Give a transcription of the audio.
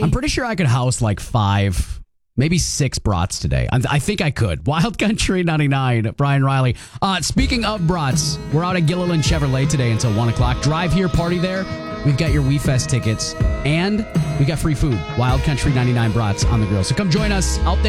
I'm pretty sure I could house like 5, maybe 6 brats today. I think I could. Wild Country 99, Brian Riley. Speaking of brats, we're out at Gilliland Chevrolet today until 1 o'clock. Drive here, party there. We've got your WeFest tickets, and we got free food. Wild Country 99 brats on the grill. So come join us out there.